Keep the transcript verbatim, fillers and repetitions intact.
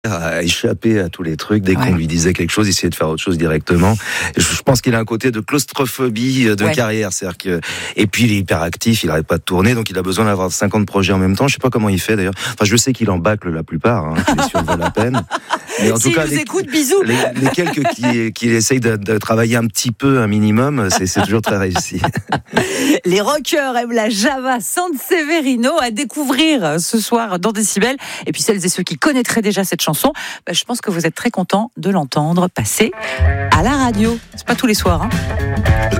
à échapper à tous les trucs. Dès Ouais. qu'on lui disait quelque chose, il essayait de faire autre chose directement. Et je, je pense qu'il a un côté de claustrophobie de Ouais. carrière. C'est-à-dire que, et puis il est hyper actif, il n'arrête pas de tourner, donc il a besoin d'avoir cinquante projets en même temps. Je sais pas comment il fait d'ailleurs. Enfin, je sais qu'il en bâcle la plupart, hein, qu'il survole la peine. Mais en tout S'il cas, nous les, écoute, bisous. les, les quelques qui, qui essayent de, de travailler un petit peu, un minimum, c'est, c'est toujours très réussi. Les rockers aiment la Java Sanseverino à découvrir ce soir dans Décibel. Et puis celles et ceux qui connaîtraient déjà cette chanson, bah, je pense que vous êtes très contents de l'entendre passer à la radio. C'est pas tous les soirs, hein.